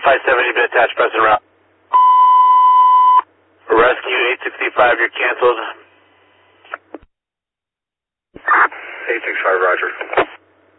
570, been attached, present route. Rescue 865, you're canceled. 865, roger.